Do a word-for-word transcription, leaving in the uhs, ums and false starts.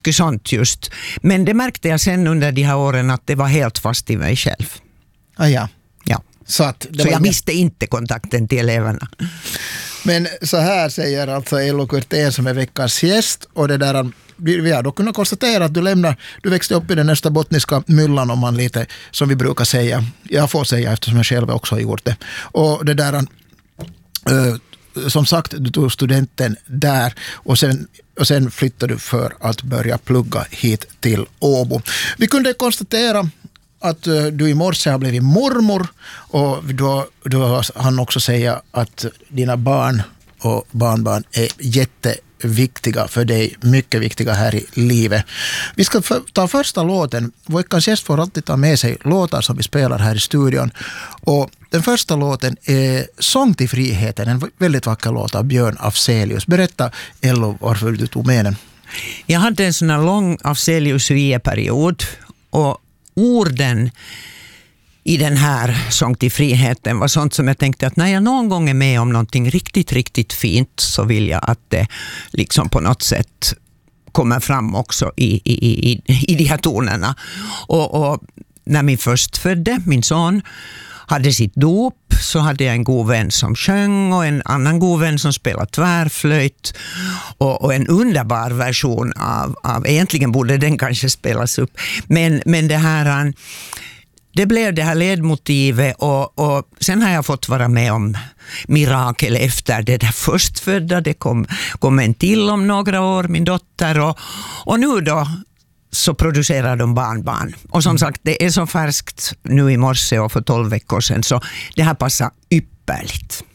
mycket sånt just. Men det märkte jag sen under de här åren att det var helt fast i mig själv. Ah, ja. Ja. Så, att det så var jag inga... miste inte kontakten till eleverna. Men så här säger alltså Ello Kurtén som är veckans gäst, och det där, vi har då kunnat konstatera att du lämnar, du växte upp i den österbottniska myllan, om man lite, som vi brukar säga. Jag får säga eftersom jag själv också har gjort det. Och det där, äh, som sagt, du tog studenten där och sen, och sen flyttade du för att börja plugga hit till Åbo. Vi kunde konstatera att du i morse har blivit mormor, och då, då han också säga att dina barn och barnbarn är jätteviktiga för dig, mycket viktiga här i livet. Vi ska för, ta första låten. Veckans gäst får alltid ta med sig låtar som vi spelar här i studion, och den första låten är Sång till friheten, en väldigt vacker låt av Björn Afzelius. Berätta, Ello, varför du tog med den. Jag hade en sån här lång Afzelius-vie-period, och orden i den här Sång till friheten var sånt som jag tänkte att när jag någon gång är med om någonting riktigt, riktigt fint, så vill jag att det liksom på något sätt kommer fram också i, i, i, i de här tonerna. Och, och när min förstfödde, min son, hade sitt dop, så hade jag en god vän som sjöng och en annan god vän som spelade tvärflöjt, och, och en underbar version av, av, egentligen borde den kanske spelas upp, men, men det här, det blev det här ledmotivet, och, och sen har jag fått vara med om mirakel efter det där förstfödda. Det kom, kom en till om några år, min dotter, och, och nu då så producerar de barnbarn. Och som sagt, det är så färskt nu i morse och för tolv veckor sedan, så det här passar ypperligt.